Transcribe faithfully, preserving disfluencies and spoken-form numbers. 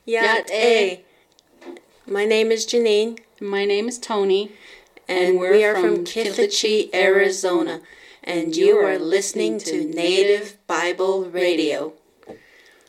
Yat A. My name is Janine. My name is Tony. And, and we are from Kithachie, Arizona. And you are listening to Native Bible Radio.